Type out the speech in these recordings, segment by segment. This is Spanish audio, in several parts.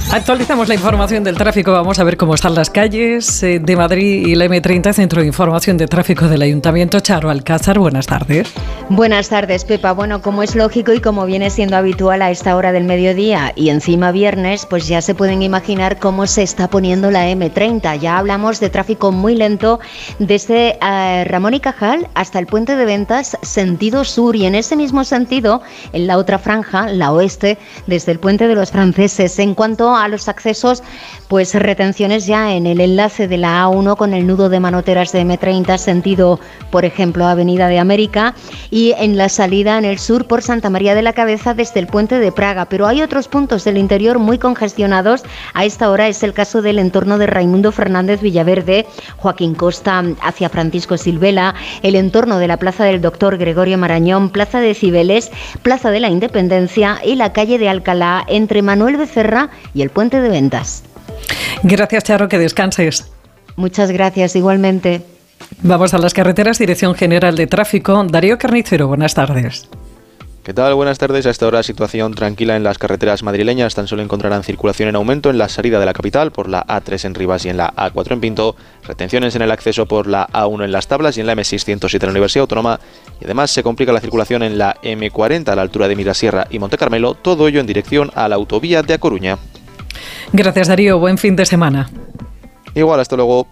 Actualizamos la información del tráfico. Vamos a ver cómo están las calles de Madrid y la M30, Centro de Información de Tráfico del Ayuntamiento. Charo Alcázar, buenas tardes. Buenas tardes, Pepa. Bueno, como es lógico y como viene siendo habitual a esta hora del mediodía y encima viernes, pues ya se pueden imaginar cómo se está poniendo la M30. Ya hablamos de tráfico muy lento desde Ramón y Cajal hasta el Puente de Ventas, sentido sur, y en ese mismo sentido, en la otra franja, la oeste, desde el Puente de los Franceses. En cuanto a los accesos, pues retenciones ya en el enlace de la A1 con el nudo de manoteras de M30, sentido, por ejemplo, Avenida de América, y en la salida en el sur por Santa María de la Cabeza desde el Puente de Praga. Pero hay otros puntos del interior muy congestionados. A esta hora es el caso del entorno de Raimundo Fernández Villaverde, Joaquín Costa hacia Francisco Silvela, el entorno de la Plaza del Doctor Gregorio Marañón, Plaza de Cibeles, Plaza de la Independencia y la calle de Alcalá entre Manuel Becerra y el Puente de Ventas. Gracias, Charo, que descanses. Muchas gracias, igualmente. Vamos a las carreteras, Dirección General de Tráfico. Darío Carnicero, buenas tardes. ¿Qué tal? Buenas tardes. A esta hora situación tranquila en las carreteras madrileñas. Tan solo encontrarán circulación en aumento en la salida de la capital por la A3 en Rivas y en la A4 en Pinto, retenciones en el acceso por la A1 en Las Tablas y en la M607 en la Universidad Autónoma, y además se complica la circulación en la M40 a la altura de Mirasierra y Montecarmelo, todo ello en dirección a la autovía de A Coruña. Gracias, Darío. Buen fin de semana. Igual, hasta luego.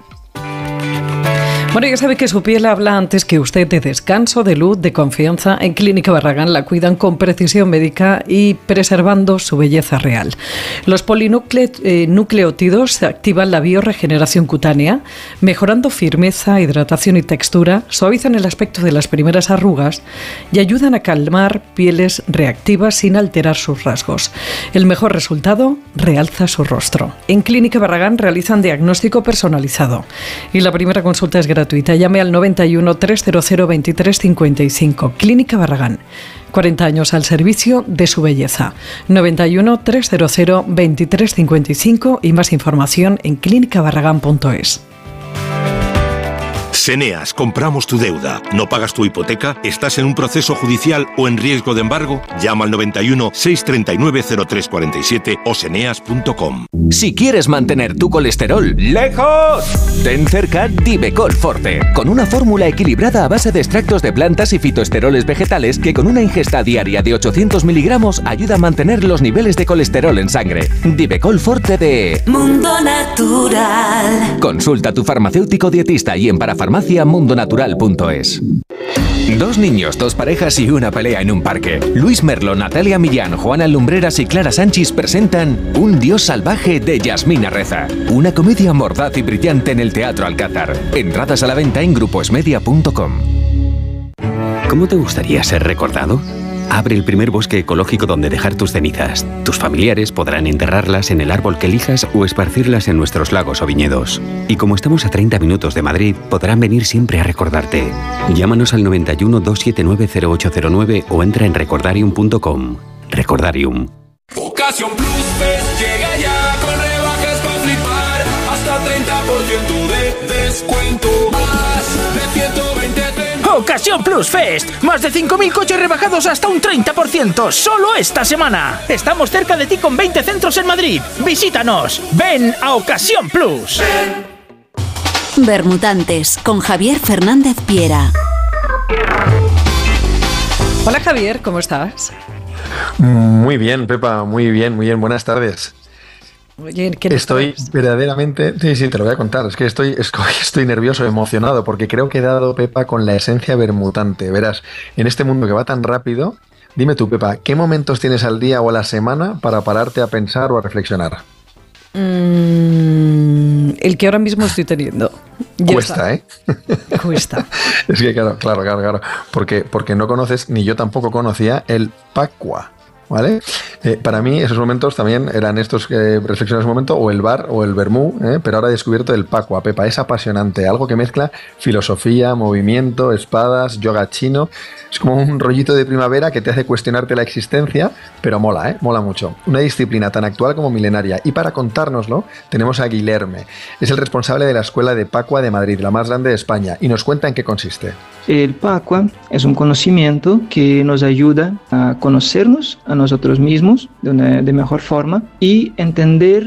Bueno, ya sabe que su piel habla antes que usted de descanso, de luz, de confianza. En Clínica Barragán la cuidan con precisión médica y preservando su belleza real. Los polinucleótidos activan la biorregeneración cutánea, mejorando firmeza, hidratación y textura, suavizan el aspecto de las primeras arrugas y ayudan a calmar pieles reactivas sin alterar sus rasgos. El mejor resultado, realza su rostro. En Clínica Barragán realizan diagnóstico personalizado y la primera consulta es gratuita. Llame al 91 300 23 55. Clínica Barragán. 40 años al servicio de su belleza. 91 300 23 55 y más información en clínicabarragán.es. Seneas, compramos tu deuda. ¿No pagas tu hipoteca? ¿Estás en un proceso judicial o en riesgo de embargo? Llama al 91 639 0347 o seneas.com. Si quieres mantener tu colesterol lejos, ten cerca Divecol Forte, con una fórmula equilibrada a base de extractos de plantas y fitoesteroles vegetales que con una ingesta diaria de 800 miligramos ayuda a mantener los niveles de colesterol en sangre. Divecol Forte de Mundo Natural. Consulta a tu farmacéutico dietista y en parafarmacia mundonatural.es. Dos niños, dos parejas y una pelea en un parque. Luis Merlo, Natalia Millán, Juana Lumbreras y Clara Sánchez presentan Un dios salvaje de Yasmina Reza, una comedia mordaz y brillante en el Teatro Alcázar. Entradas a la venta en grupoesmedia.com. ¿Cómo te gustaría ser recordado? Abre el primer bosque ecológico donde dejar tus cenizas. Tus familiares podrán enterrarlas en el árbol que elijas o esparcirlas en nuestros lagos o viñedos. Y como estamos a 30 minutos de Madrid, podrán venir siempre a recordarte. Llámanos al 91 279 0809 o entra en recordarium.com. Recordarium. Ocasión Plus Fest llega ya con rebajas para flipar. Hasta 30% de descuento. Más de 120 Ocasión Plus Fest. Más de 5.000 coches rebajados hasta un 30%. Solo esta semana. Estamos cerca de ti con 20 centros en Madrid. Visítanos. Ven a Ocasión Plus. Bermutantes con Javier Fernández Piera. Hola, Javier, ¿cómo estás? Muy bien, Pepa, muy bien. Buenas tardes. Oye, estoy verdaderamente... Sí, te lo voy a contar. Es que estoy nervioso, emocionado, porque creo que he dado, Pepa, con la esencia bermutante. Verás, en este mundo que va tan rápido, dime tú, Pepa, ¿qué momentos tienes al día o a la semana para pararte a pensar o a reflexionar? El que ahora mismo estoy teniendo. Cuesta, ¿eh? Cuesta. Es que claro. Porque no conoces, ni yo tampoco conocía, el Pacua. ¿Vale? Para mí esos momentos también eran estos que reflexioné en ese momento, o el bar o el vermú, pero ahora he descubierto el Pacua, Pepa, es apasionante, algo que mezcla filosofía, movimiento, espadas, yoga chino, es como un rollito de primavera que te hace cuestionarte la existencia, pero mola, mola mucho, una disciplina tan actual como milenaria, y para contárnoslo tenemos a Guilherme, es el responsable de la Escuela de Pacua de Madrid, la más grande de España, y nos cuenta en qué consiste. El Pacua es un conocimiento que nos ayuda a conocernos a nosotros mismos de mejor forma y entender